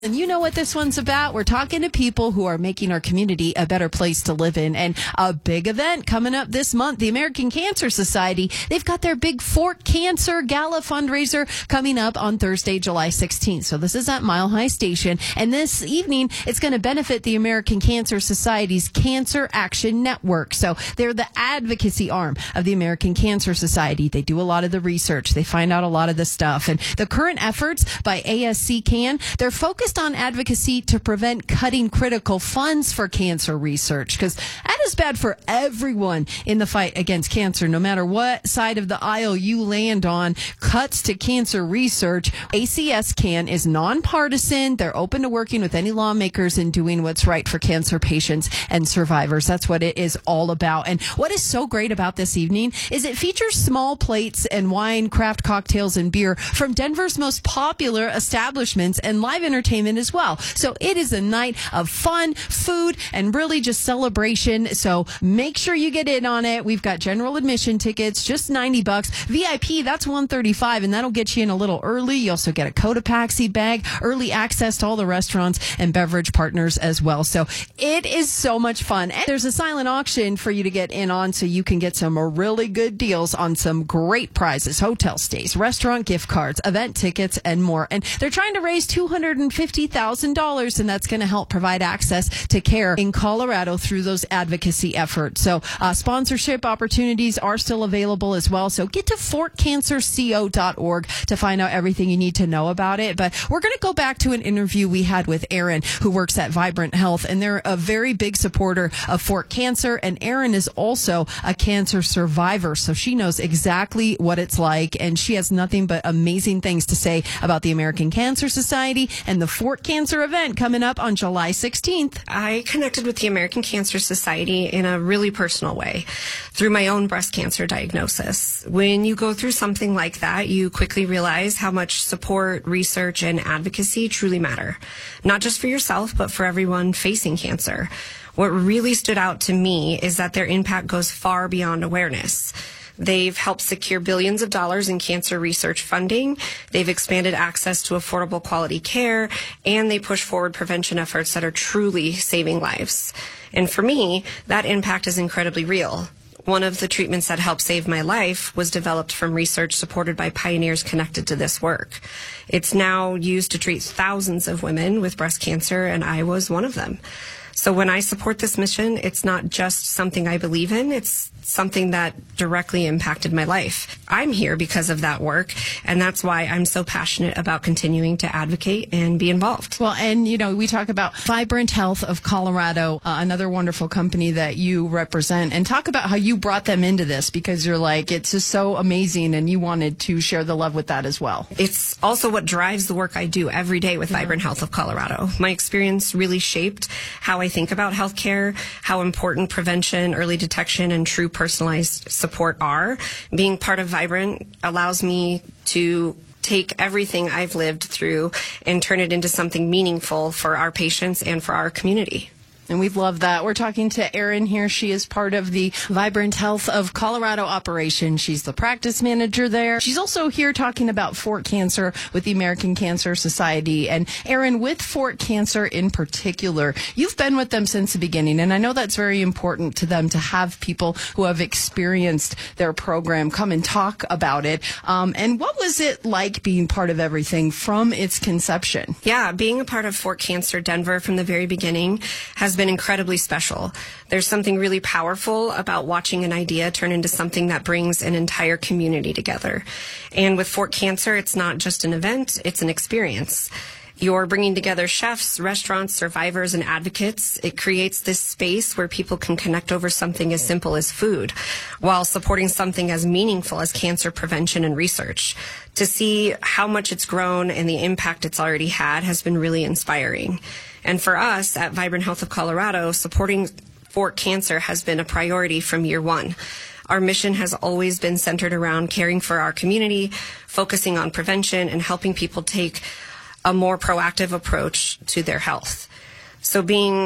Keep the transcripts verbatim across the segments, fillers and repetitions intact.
And you know what this one's about? We're talking to people who are making our community a better place to live in. And a big event coming up this month, the American Cancer Society, they've got their big Fort Cancer Gala fundraiser coming up on Thursday, July sixteenth. So this is at Mile High Station. And this evening, it's going to benefit the American Cancer Society's Cancer Action Network. So they're the advocacy arm of the American Cancer Society. They do a lot of the research. They find out a lot of the stuff. And the current efforts by A S C CAN, they're focused on advocacy to prevent cutting critical funds for cancer research, because that is bad for everyone in the fight against cancer, no matter what side of the aisle you land on. Cuts to cancer research. A C S CAN is nonpartisan. They're open to working with any lawmakers and doing what's right for cancer patients and survivors. That's what it is all about. And what is so great about this evening is it features small plates and wine, craft cocktails, and beer from Denver's most popular establishments and live entertainment as well. So it is a night of fun, food, and really just celebration. So make sure you get in on it. We've got general admission tickets, just ninety bucks. V I P, that's one thirty-five, and that'll get you in a little early. You also get a Cotopaxi bag, early access to all the restaurants and beverage partners as well. So it is so much fun. And there's a silent auction for you to get in on, so you can get some really good deals on some great prizes, hotel stays, restaurant gift cards, event tickets, and more. And they're trying to raise two hundred fifty thousand dollars, and that's going to help provide access to care in Colorado through those advocacy efforts. So uh, sponsorship opportunities are still available as well. So get to fort cancer co dot org to find out everything you need to know about it. But we're going to go back to an interview we had with Erin, who works at Vibrant Health, and they're a very big supporter of Fort Cancer. And Erin is also a cancer survivor, so she knows exactly what it's like, and she has nothing but amazing things to say about the American Cancer Society and the Fort Cancer event coming up on July sixteenth. I connected with the American Cancer Society in a really personal way through my own breast cancer diagnosis. When you go through something like that, you quickly realize how much support, research, and advocacy truly matter, not just for yourself, but for everyone facing cancer. What really stood out to me is that their impact goes far beyond awareness. They've helped secure billions of dollars in cancer research funding. They've expanded access to affordable quality care, and they push forward prevention efforts that are truly saving lives. And for me, that impact is incredibly real. One of the treatments that helped save my life was developed from research supported by pioneers connected to this work. It's now used to treat thousands of women with breast cancer, and I was one of them. So when I support this mission, it's not just something I believe in, it's something that directly impacted my life. I'm here because of that work, and that's why I'm so passionate about continuing to advocate and be involved. Well, and, you know, we talk about Vibrant Health of Colorado, uh, another wonderful company that you represent, and talk about how you brought them into this, because you're like, it's just so amazing, and you wanted to share the love with that as well. It's also what drives the work I do every day with yeah. Vibrant Health of Colorado. My experience really shaped how I think about healthcare, how important prevention, early detection, and true personalized support are. Being part of Vibrant allows me to take everything I've lived through and turn it into something meaningful for our patients and for our community. And we love that. We're talking to Erin here. She is part of the Vibrant Health of Colorado operation. She's the practice manager there. She's also here talking about Fort Cancer with the American Cancer Society. And Erin, with Fort Cancer in particular, you've been with them since the beginning. And I know that's very important to them to have people who have experienced their program come and talk about it. Um, and what was it like being part of everything from its conception? Yeah, being a part of Fort Cancer Denver from the very beginning has been been incredibly special. There's something really powerful about watching an idea turn into something that brings an entire community together. And with Fort Cancer, it's not just an event, it's an experience. You're bringing together chefs, restaurants, survivors, and advocates. It creates this space where people can connect over something as simple as food, while supporting something as meaningful as cancer prevention and research. To see how much it's grown and the impact it's already had has been really inspiring. And for us at Vibrant Health of Colorado, supporting Fort Cancer has been a priority from year one. Our mission has always been centered around caring for our community, focusing on prevention, and helping people take a more proactive approach to their health. So being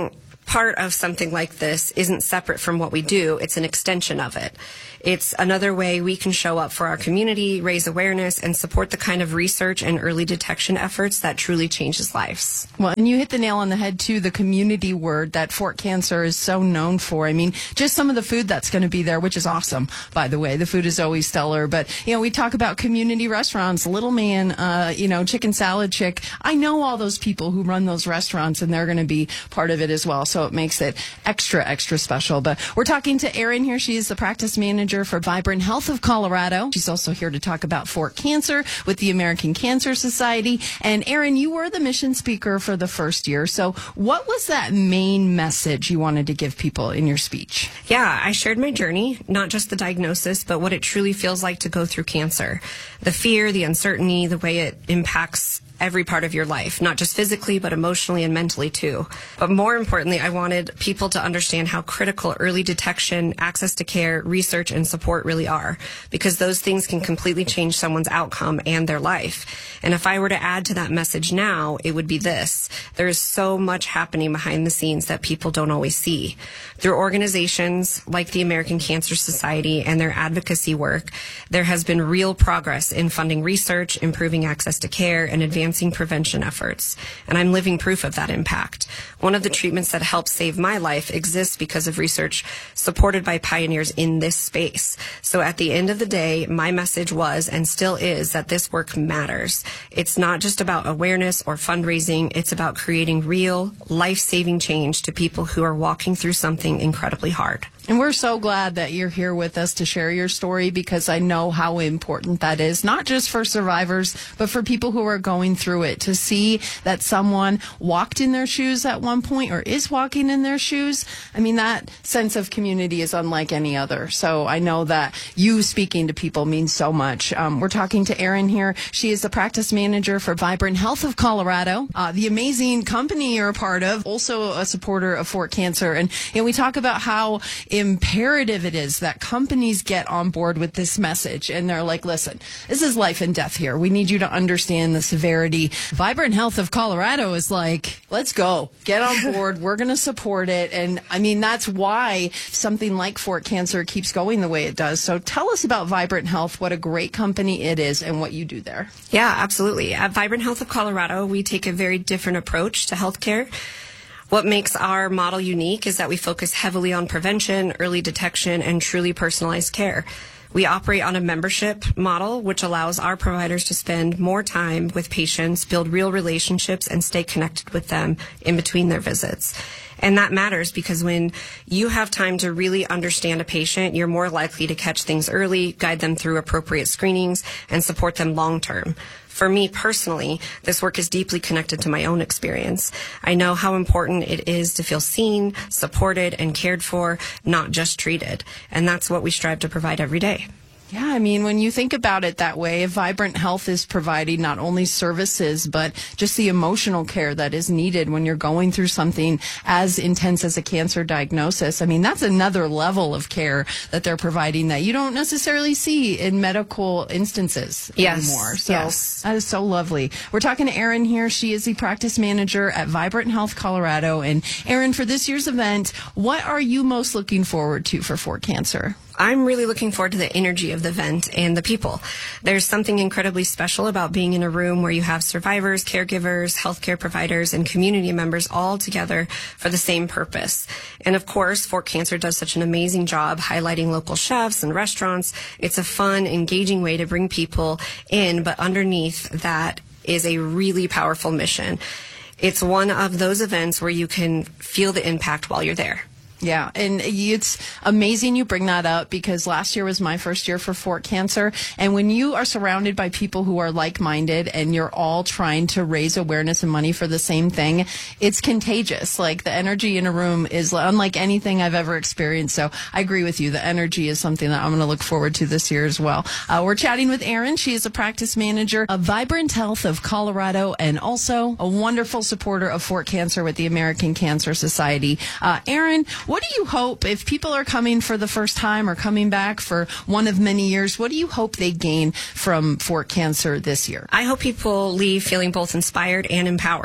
part of something like this isn't separate from what we do. It's an extension of it. It's another way we can show up for our community, raise awareness, and support the kind of research and early detection efforts that truly changes lives. Well, and you hit the nail on the head, too, the community word that Fort Cancer is so known for. I mean, just some of the food that's going to be there, which is awesome, by the way. The food is always stellar. But, you know, we talk about community restaurants, Little Man, uh, you know, Chicken Salad Chick. I know all those people who run those restaurants, and they're going to be part of it as well. So it makes it extra, extra special. But we're talking to Erin here. She is the practice manager for Vibrant Health of Colorado. She's also here to talk about Fort Cancer with the American Cancer Society. And Erin, you were the mission speaker for the first year. So what was that main message you wanted to give people in your speech? Yeah, I shared my journey, not just the diagnosis, but what it truly feels like to go through cancer. The fear, the uncertainty, the way it impacts every part of your life, not just physically, but emotionally and mentally too. But more importantly, I wanted people to understand how critical early detection, access to care, research, and support really are, because those things can completely change someone's outcome and their life. And if I were to add to that message now, it would be this. There is so much happening behind the scenes that people don't always see. Through organizations like the American Cancer Society and their advocacy work, there has been real progress in funding research, improving access to care, and advancing prevention efforts. And I'm living proof of that impact. One of the treatments that helped save my life exists because of research supported by pioneers in this space. So at the end of the day, my message was and still is that this work matters. It's not just about awareness or fundraising. It's about creating real, life-saving change to people who are walking through something incredibly hard. And we're so glad that you're here with us to share your story, because I know how important that is, not just for survivors, but for people who are going through it, to see that someone walked in their shoes at one point or is walking in their shoes. I mean, that sense of community is unlike any other. So I know that you speaking to people means so much. Um, we're talking to Erin here. She is the practice manager for Vibrant Health of Colorado, uh, the amazing company you're a part of, also a supporter of Fort Cancer. And you know, we talk about how imperative it is that companies get on board with this message. And they're like, listen, this is life and death here. We need you to understand the severity. Vibrant Health of Colorado is like, let's go. Get on board. We're going to support it. And I mean, that's why something like Fort Cancer keeps going the way it does. So tell us about Vibrant Health, what a great company it is, and what you do there. Yeah, absolutely. At Vibrant Health of Colorado, we take a very different approach to healthcare. What makes our model unique is that we focus heavily on prevention, early detection, and truly personalized care. We operate on a membership model, which allows our providers to spend more time with patients, build real relationships, and stay connected with them in between their visits. And that matters because when you have time to really understand a patient, you're more likely to catch things early, guide them through appropriate screenings, and support them long term. For me personally, this work is deeply connected to my own experience. I know how important it is to feel seen, supported, and cared for, not just treated. And that's what we strive to provide every day. Yeah, I mean, when you think about it that way, Vibrant Health is providing not only services, but just the emotional care that is needed when you're going through something as intense as a cancer diagnosis. I mean, that's another level of care that they're providing that you don't necessarily see in medical instances yes, anymore. So yes. That is so lovely. We're talking to Erin here. She is the practice manager at Vibrant Health Colorado. And Erin, for this year's event, what are you most looking forward to for Fort Cancer? I'm really looking forward to the energy of the event and the people. There's something incredibly special about being in a room where you have survivors, caregivers, healthcare providers, and community members all together for the same purpose. And of course, Fort Cancer does such an amazing job highlighting local chefs and restaurants. It's a fun, engaging way to bring people in, but underneath that is a really powerful mission. It's one of those events where you can feel the impact while you're there. Yeah, and it's amazing you bring that up, because last year was my first year for Fort Cancer. And when you are surrounded by people who are like-minded and you're all trying to raise awareness and money for the same thing, it's contagious. Like, the energy in a room is unlike anything I've ever experienced. So I agree with you. The energy is something that I'm going to look forward to this year as well. Uh, we're chatting with Erin. She is a practice manager of Vibrant Health of Colorado and also a wonderful supporter of Fort Cancer with the American Cancer Society. Uh, Erin, what do you hope, if people are coming for the first time or coming back for one of many years, what do you hope they gain from Fort Cancer this year? I hope people leave feeling both inspired and empowered.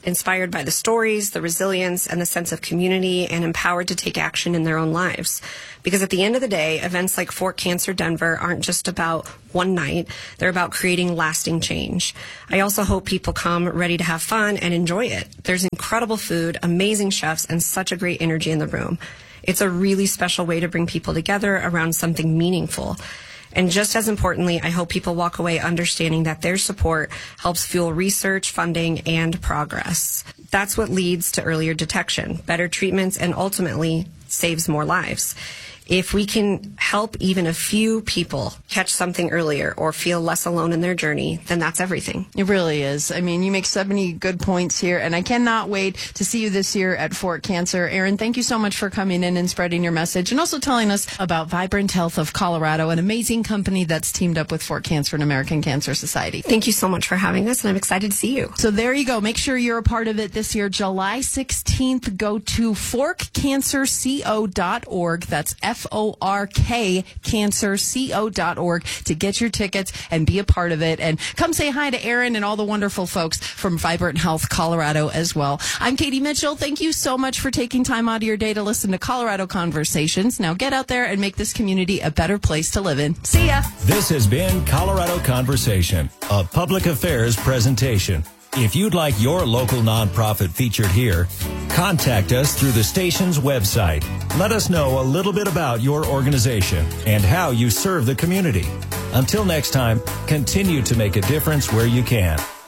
inspired by the stories, the resilience, and the sense of community, and empowered to take action in their own lives. Because at the end of the day, events like Fork Cancer Denver aren't just about one night. They're about creating lasting change. I also hope people come ready to have fun and enjoy it. There's incredible food, amazing chefs, and such a great energy in the room. It's a really special way to bring people together around something meaningful. And just as importantly, I hope people walk away understanding that their support helps fuel research, funding, and progress. That's what leads to earlier detection, better treatments, and ultimately saves more lives. If we can help even a few people catch something earlier or feel less alone in their journey, then that's everything. It really is. I mean, you make so many good points here, and I cannot wait to see you this year at Fork Cancer. Erin, thank you so much for coming in and spreading your message and also telling us about Vibrant Health of Colorado, an amazing company that's teamed up with Fork Cancer and American Cancer Society. Thank you so much for having us, and I'm excited to see you. So there you go. Make sure you're a part of it this year, July sixteenth. Go to fork cancer co dot org. That's F O R K cancer co dot org to get your tickets and be a part of it. And come say hi to Erin and all the wonderful folks from Vibrant Health Colorado as well. I'm Katie Mitchell. Thank you so much for taking time out of your day to listen to Colorado Conversations. Now get out there and make this community a better place to live in. See ya. This has been Colorado Conversation, a public affairs presentation. If you'd like your local nonprofit featured here, contact us through the station's website. Let us know a little bit about your organization and how you serve the community. Until next time, continue to make a difference where you can.